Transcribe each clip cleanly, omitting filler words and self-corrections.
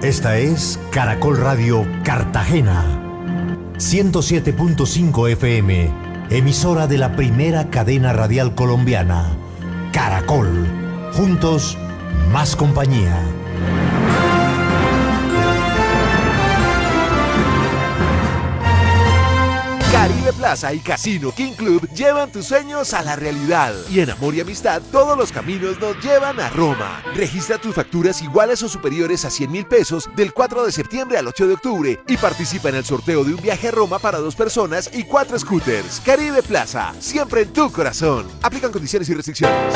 Esta es Caracol Radio Cartagena, 107.5 FM, emisora de la primera cadena radial colombiana. Caracol, juntos, más compañía. Caribe Plaza y Casino King Club llevan tus sueños a la realidad. Y en amor y amistad, todos los caminos nos llevan a Roma. Registra tus facturas iguales o superiores a 100.000 pesos del 4 de septiembre al 8 de octubre y participa en el sorteo de un viaje a Roma para 2 personas y 4 scooters. Caribe Plaza, siempre en tu corazón. Aplican condiciones y restricciones.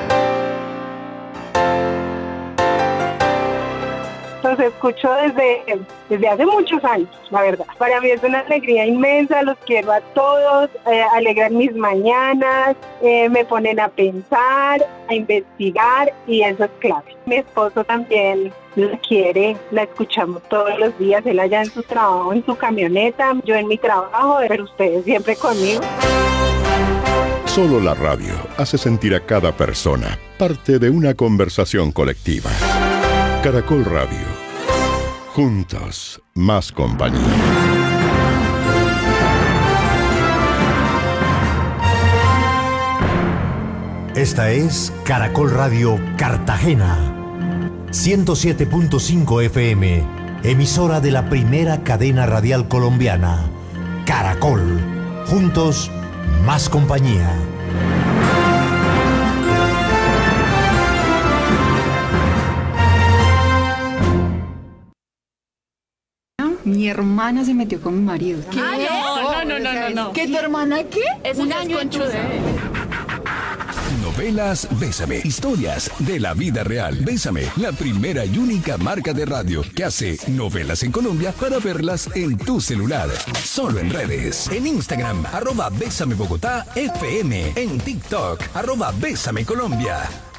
Los escucho desde hace muchos años, la verdad. Para mí es una alegría inmensa, los quiero a todos, alegran mis mañanas, me ponen a pensar, a investigar y eso es clave. Mi esposo también la quiere, la escuchamos todos los días, él allá en su trabajo, en su camioneta, yo en mi trabajo, pero ustedes siempre conmigo. Solo la radio hace sentir a cada persona parte de una conversación colectiva. Caracol Radio. Juntos, más compañía. Esta es Caracol Radio Cartagena, 107.5 FM, emisora de la primera cadena radial colombiana. Caracol, juntos, más compañía. Mi hermana se metió con mi marido. ¿Qué? No. ¿Qué, tu hermana qué? Es un año en Novelas Bésame. Historias de la vida real. Bésame, la primera y única marca de radio que hace novelas en Colombia para verlas en tu celular. Solo en redes. En Instagram, @Bésame Bogotá FM. En TikTok, @Bésame Colombia.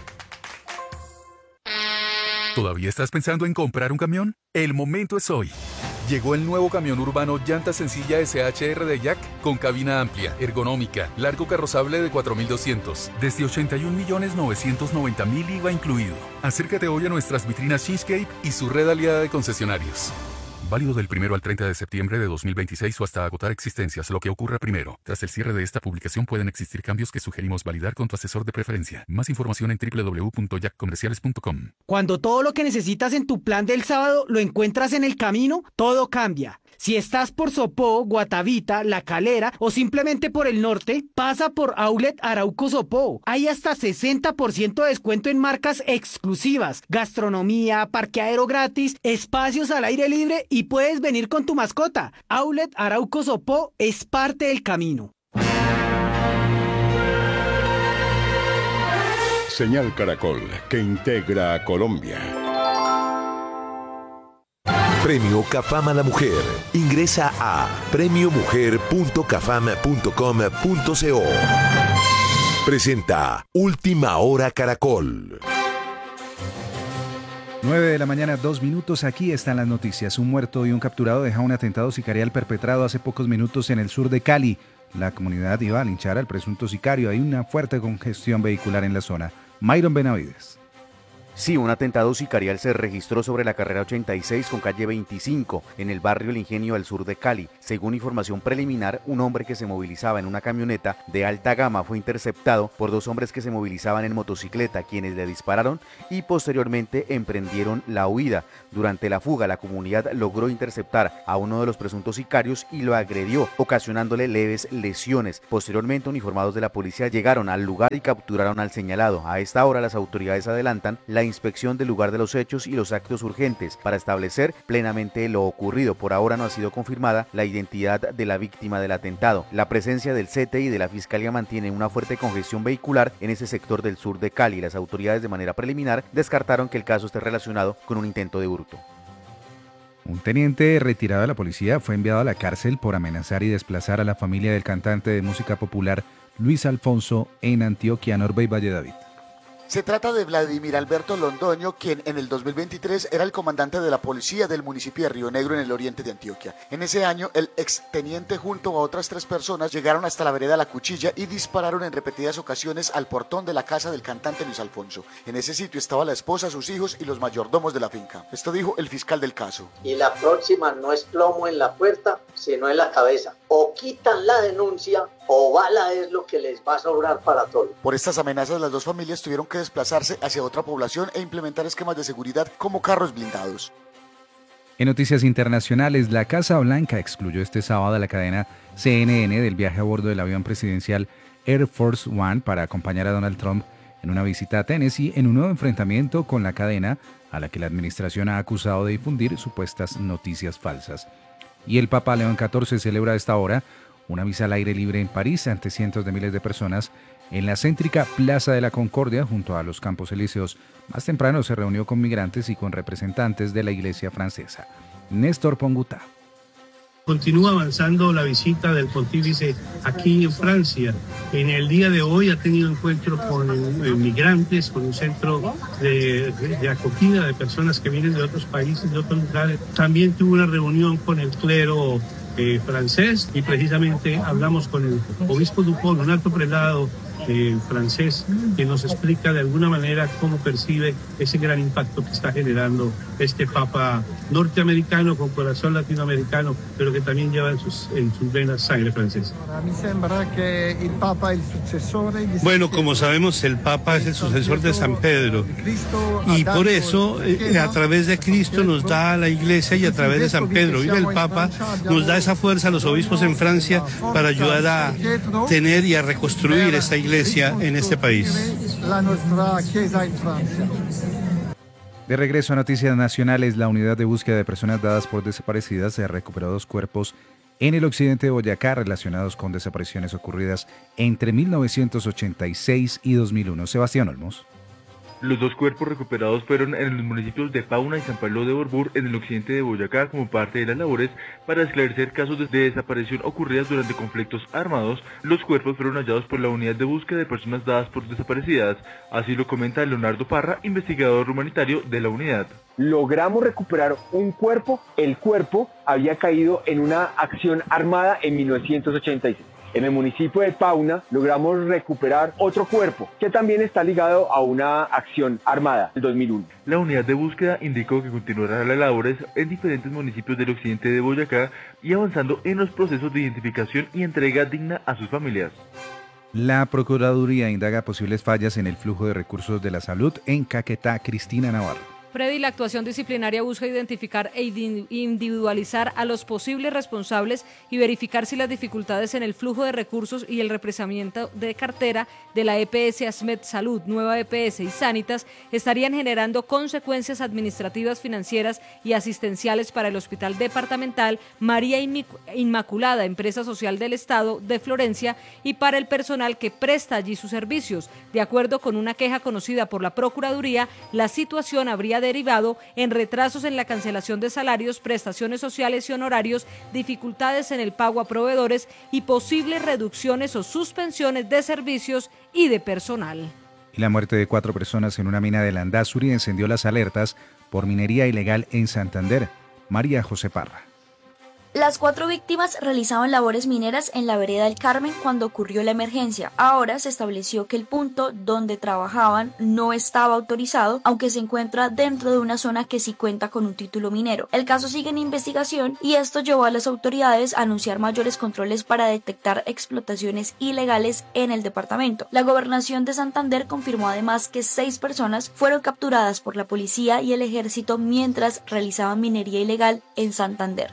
¿Todavía estás pensando en comprar un camión? El momento es hoy. Llegó el nuevo camión urbano llanta sencilla SHR de Jack con cabina amplia, ergonómica, largo carrozable de 4.200, desde 81.990.000 IVA incluido. Acércate hoy a nuestras vitrinas Cheesecake y su red aliada de concesionarios. Válido del 1 al 30 de septiembre de 2026 o hasta agotar existencias, lo que ocurra primero. Tras el cierre de esta publicación pueden existir cambios que sugerimos validar con tu asesor de preferencia. Más información en www.jackcomerciales.com. Cuando todo lo que necesitas en tu plan del sábado lo encuentras en el camino, todo cambia. Si estás por Sopó, Guatavita, La Calera o simplemente por el norte, pasa por Outlet Arauco Sopó. Hay hasta 60% de descuento en marcas exclusivas, gastronomía, parqueadero gratis, espacios al aire libre y puedes venir con tu mascota. Outlet Arauco Sopó es parte del camino. Señal Caracol, que integra a Colombia. Premio Cafam a la Mujer. Ingresa a premiomujer.cafam.com.co. Presenta Última Hora Caracol. 9 de la mañana, 2 minutos. Aquí están las noticias. Un muerto y un capturado deja un atentado sicarial perpetrado hace pocos minutos en el sur de Cali. La comunidad iba a linchar al presunto sicario. Hay una fuerte congestión vehicular en la zona. Myron Benavides. Sí, un atentado sicarial se registró sobre la carrera 86 con calle 25, en el barrio El Ingenio al sur de Cali. Según información preliminar, un hombre que se movilizaba en una camioneta de alta gama fue interceptado por 2 hombres que se movilizaban en motocicleta, quienes le dispararon y posteriormente emprendieron la huida. Durante la fuga, la comunidad logró interceptar a uno de los presuntos sicarios y lo agredió, ocasionándole leves lesiones. Posteriormente, uniformados de la policía llegaron al lugar y capturaron al señalado. A esta hora, las autoridades adelantan la inspección del lugar de los hechos y los actos urgentes para establecer plenamente lo ocurrido. Por ahora no ha sido confirmada la identidad de la víctima del atentado. La presencia del CTI y de la Fiscalía mantiene una fuerte congestión vehicular en ese sector del sur de Cali. Las autoridades de manera preliminar descartaron que el caso esté relacionado con un intento de hurto. Un teniente retirado de la policía fue enviado a la cárcel por amenazar y desplazar a la familia del cantante de música popular Luis Alfonso en Antioquia, Norbe y Valle David. Se trata de Vladimir Alberto Londoño, quien en el 2023 era el comandante de la policía del municipio de Río Negro en el oriente de Antioquia. En ese año, el exteniente junto a otras 3 personas llegaron hasta la vereda La Cuchilla y dispararon en repetidas ocasiones al portón de la casa del cantante Luis Alfonso. En ese sitio estaba la esposa, sus hijos y los mayordomos de la finca. Esto dijo el fiscal del caso. Y la próxima no es plomo en la puerta, sino en la cabeza. O quitan la denuncia o bala es lo que les va a sobrar para todo. Por estas amenazas, las 2 familias tuvieron que desplazarse hacia otra población e implementar esquemas de seguridad como carros blindados. En noticias internacionales, la Casa Blanca excluyó este sábado a la cadena CNN del viaje a bordo del avión presidencial Air Force One para acompañar a Donald Trump en una visita a Tennessee en un nuevo enfrentamiento con la cadena a la que la administración ha acusado de difundir supuestas noticias falsas. Y el Papa León XIV celebra a esta hora una misa al aire libre en París ante cientos de miles de personas en la céntrica Plaza de la Concordia junto a los Campos Elíseos. Más temprano se reunió con migrantes y con representantes de la Iglesia francesa. Néstor Ponguta. Continúa avanzando la visita del pontífice aquí en Francia. En el día de hoy ha tenido encuentros con migrantes, con un centro de acogida de personas que vienen de otros países, de otros lugares. También tuvo una reunión con el clero francés y precisamente hablamos con el obispo Dupont, un alto prelado francés, que nos explica de alguna manera cómo percibe ese gran impacto que está generando este Papa norteamericano con corazón latinoamericano, pero que también lleva en sus venas sangre francesa. Bueno, como sabemos, el Papa es el sucesor de San Pedro y por eso a través de Cristo nos da a la Iglesia y a través de San Pedro y del Papa nos da esa fuerza a los obispos en Francia para ayudar a tener y a reconstruir esta Iglesia en este país. De regreso a noticias nacionales, la unidad de búsqueda de personas dadas por desaparecidas se recuperó 2 cuerpos en el occidente de Boyacá relacionados con desapariciones ocurridas entre 1986 y 2001. Sebastián Olmos. Los 2 cuerpos recuperados fueron en los municipios de Pauna y San Pablo de Borbur, en el occidente de Boyacá, como parte de las labores para esclarecer casos de desaparición ocurridas durante conflictos armados. Los cuerpos fueron hallados por la unidad de búsqueda de personas dadas por desaparecidas. Así lo comenta Leonardo Parra, investigador humanitario de la unidad. Logramos recuperar un cuerpo. El cuerpo había caído en una acción armada en 1986. En el municipio de Pauna logramos recuperar otro cuerpo que también está ligado a una acción armada del 2001. La unidad de búsqueda indicó que continuará las labores en diferentes municipios del occidente de Boyacá y avanzando en los procesos de identificación y entrega digna a sus familias. La Procuraduría indaga posibles fallas en el flujo de recursos de la salud en Caquetá. Cristina Navarro. Freddy, la actuación disciplinaria busca identificar e individualizar a los posibles responsables y verificar si las dificultades en el flujo de recursos y el represamiento de cartera de la EPS Asmed Salud, Nueva EPS y Sanitas estarían generando consecuencias administrativas, financieras y asistenciales para el Hospital Departamental María Inmaculada, empresa social del Estado de Florencia, y para el personal que presta allí sus servicios. De acuerdo con una queja conocida por la Procuraduría, la situación habría derivado en retrasos en la cancelación de salarios, prestaciones sociales y honorarios, dificultades en el pago a proveedores y posibles reducciones o suspensiones de servicios y de personal. Y la muerte de 4 personas en una mina de Landázuri encendió las alertas por minería ilegal en Santander. María José Parra. Las 4 víctimas realizaban labores mineras en la vereda del Carmen cuando ocurrió la emergencia. Ahora se estableció que el punto donde trabajaban no estaba autorizado, aunque se encuentra dentro de una zona que sí cuenta con un título minero. El caso sigue en investigación y esto llevó a las autoridades a anunciar mayores controles para detectar explotaciones ilegales en el departamento. La Gobernación de Santander confirmó además que 6 personas fueron capturadas por la policía y el ejército mientras realizaban minería ilegal en Santander.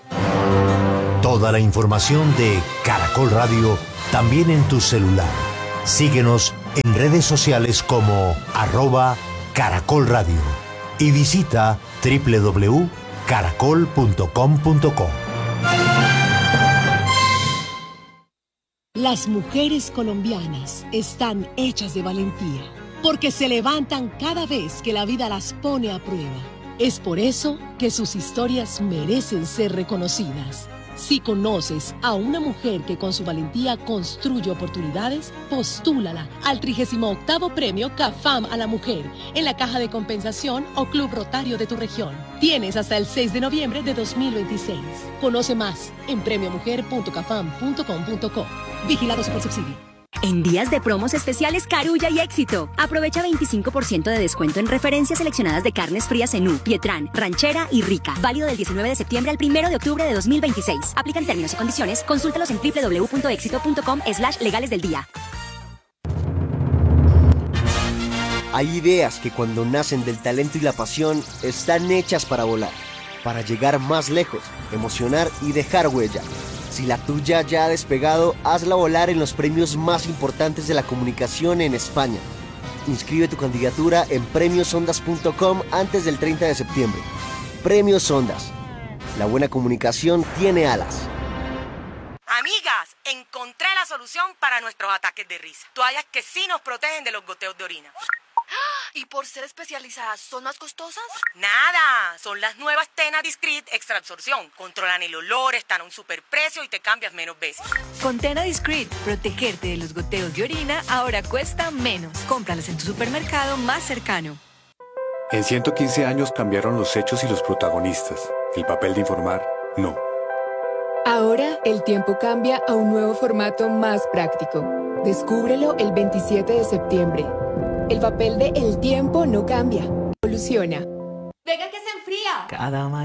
Toda la información de Caracol Radio también en tu celular. Síguenos en redes sociales como @Caracol Radio y visita www.caracol.com.co. Las mujeres colombianas están hechas de valentía, porque se levantan cada vez que la vida las pone a prueba. Es por eso que sus historias merecen ser reconocidas. Si conoces a una mujer que con su valentía construye oportunidades, postúlala al 38º Premio CAFAM a la Mujer en la Caja de Compensación o Club Rotario de tu región. Tienes hasta el 6 de noviembre de 2026. Conoce más en premiomujer.cafam.com.co. Vigilado Supersubsidio. En días de promos especiales Carulla y Éxito. Aprovecha 25% de descuento en referencias seleccionadas de carnes frías Zenú, Pietrán, Ranchera y Rica. Válido del 19 de septiembre al 1 de octubre de 2026. Aplican términos y condiciones. Consúltalos en www.exito.com/legales del día. Hay ideas que cuando nacen del talento y la pasión están hechas para volar, para llegar más lejos, emocionar y dejar huella. Si la tuya ya ha despegado, hazla volar en los premios más importantes de la comunicación en España. Inscribe tu candidatura en premiosondas.com antes del 30 de septiembre. Premios Ondas. La buena comunicación tiene alas. Amigas, encontré la solución para nuestros ataques de risa. Toallas que sí nos protegen de los goteos de orina. ¿Y por ser especializadas son más costosas? Nada, son las nuevas Tena Discreet Extra Absorción. Controlan el olor, están a un superprecio y te cambias menos veces. Con Tena Discreet, protegerte de los goteos de orina ahora cuesta menos. Cómpralas en tu supermercado más cercano. En 115 años cambiaron los hechos y los protagonistas. El papel de informar, no. Ahora el tiempo cambia a un nuevo formato más práctico. Descúbrelo el 27 de septiembre. El papel de El Tiempo no cambia, evoluciona. ¡Venga que se enfría! Cada mañana